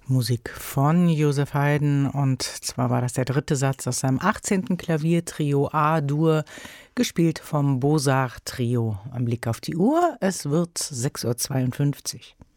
Musik von Joseph Haydn, und zwar war das der dritte Satz aus seinem 18. Klaviertrio A-Dur, gespielt vom Beaux-Arts Trio. Ein Blick auf die Uhr, es wird 6:52 Uhr.